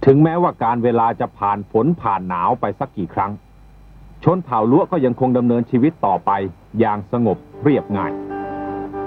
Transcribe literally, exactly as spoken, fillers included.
ถึงแม้ว่าการเวลาจะผ่านฝนผ่านหนาวไปสักกี่ครั้งชนเผ่าล้วก็ยังคงดำเนินชีวิตต่อไปอย่างสงบเรียบง่าย